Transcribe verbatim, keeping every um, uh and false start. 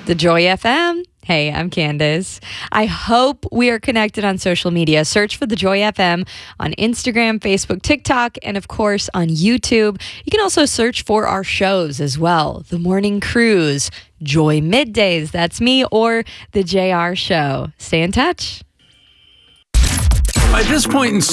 The Joy F M. Hey, I'm Candace. I hope we are connected on social media. Search for The Joy F M on Instagram, Facebook, TikTok, and of course on YouTube. You can also search for our shows as well. The Morning Cruise, Joy Middays, that's me, or The J R Show. Stay in touch. By this point in